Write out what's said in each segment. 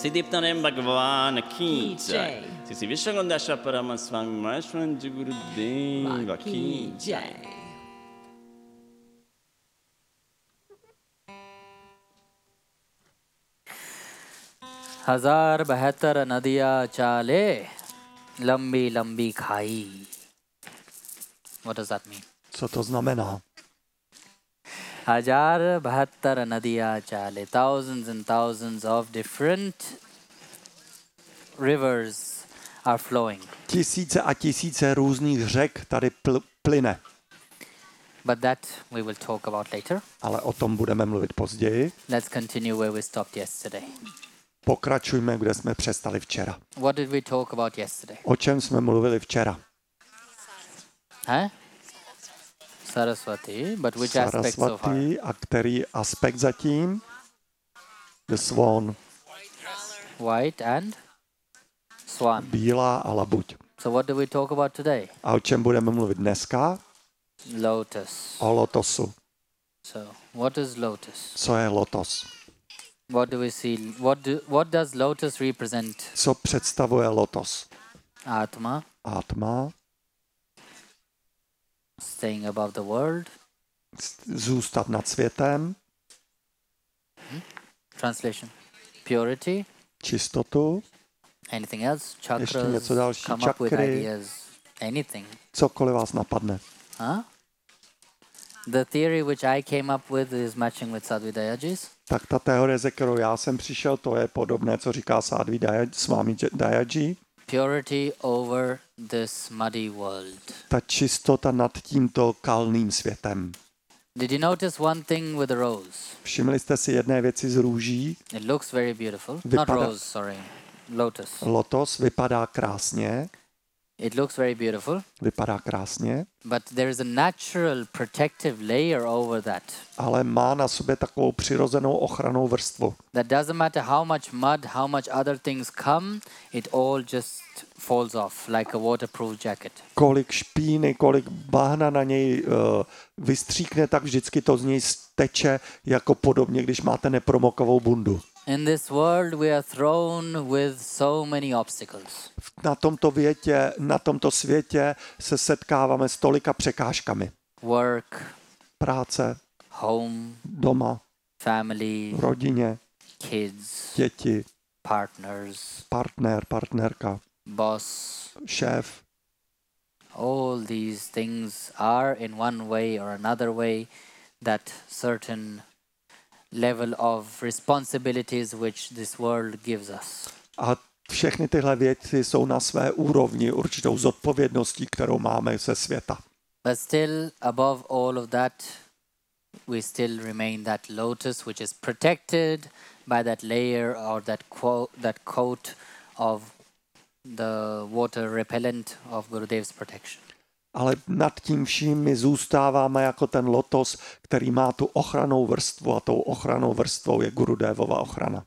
Siddhiptanam Bhagavan Ki Jai. Sisi Vishwagandasha Paramaswami Maheshwaran Gurudeva Ki Jai. हजार 72 नदियाँ चाले लंबी लंबी खाई. What does that mean? Co to znamená? हजार 72 नदियाँ चाले. Thousands and thousands of different rivers are flowing. Tisíce a tisíce různých řek tady plyne. But that we will talk about later. Ale o tom budeme mluvit později. Let's continue where we stopped yesterday. Pokračujme, kde jsme přestali včera. What did we talk about yesterday? O čem jsme mluvili včera? Saraswati, but which aspect so far? Saraswati, a který aspekt zatím? The swan. White and swan. Bílá a labuť. So what do we talk about today? A o čem budeme mluvit dneska? Lotus. O lotosu. So what is lotus? Co je lotos? What do we see? What does lotus represent? Co představuje lotos? Atma, Atma, staying above the world. zůstat nad světem, Translation. Purity. čistotu, Anything else? ještě Chakras. něco další, Come up with čakry, ideas. Anything. cokoliv vás napadne. Huh? The theory which I came up with is matching with Sadhvi Dayaji's. Tak ta teorie, ze kterou já jsem přišel, to je podobné, co říká Sadhvi Swami Dayaji. Purity over this muddy world. Ta čistota nad tímto kalným světem. Did you notice one thing with the rose? Všimli jste si jedné věci z růží? It looks very beautiful. Not Vypadá- rose, sorry. Lotus. Lotos vypadá krásně, It looks very beautiful, but there is a natural protective layer over that. ale má na sobě takovou přirozenou ochrannou vrstvu. That doesn't matter how much mud, how much other things come, it all just falls off like a waterproof jacket. Kolik špíny, kolik bahna na něj vystříkne, tak vždycky to z něj steče jako podobně, když máte nepromokavou bundu. In this world we are thrown with so many obstacles. Na tomto světě se setkáváme s tolika překážkami. Work, Práce, home, doma, family, rodině, kids, děti, partners, partnerka, boss. šéf. All these things are in one way or another way that certain level of responsibilities which this world gives us. A všechny tyhle věci jsou na své úrovni určitou zodpovědností, kterou máme ze světa. But still, above all of that, we still remain that lotus which is protected by that layer or that coat of the water repellent of Gurudev's protection. Ale nad tím vším my zůstáváme jako ten lotos, který má tu ochrannou vrstvu a tou ochrannou vrstvou je Gurudevova ochrana.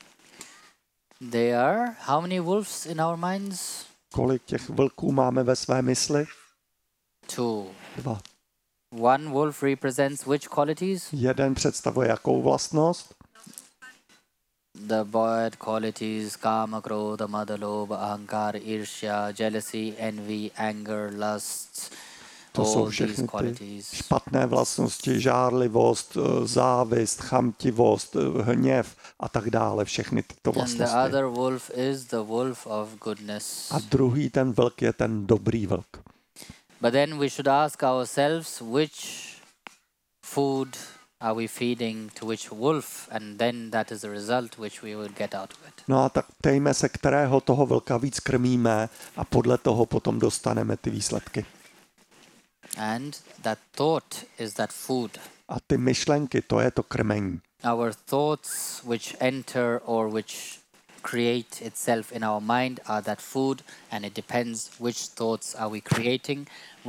There are how many wolves in our minds? Kolik těch vlků máme ve své mysli? 2. 2. One wolf represents which qualities? Jeden představuje jakou vlastnost? The bad qualities: kama, krodha, mada, lobha, ahankar, irshya, jealousy, envy, anger, lust. To jsou All všechny these ty qualities. špatné vlastnosti, žárlivost, závist, chamtivost, hněv a tak dále, všechny tyto And the vlastnosti. other wolf is the wolf of goodness. A druhý ten vlk je ten dobrý vlk. But then we should ask ourselves which food are we feeding to which wolf, and then that is the result which we will get out of it. No a tak ptejme se, kterého toho vlka víc krmíme a podle toho potom dostaneme ty výsledky. And that thought is that food. A ty myšlenky, to je to krmení. Our thoughts which enter or which create itself in our mind are that food, and it depends which thoughts are we creating,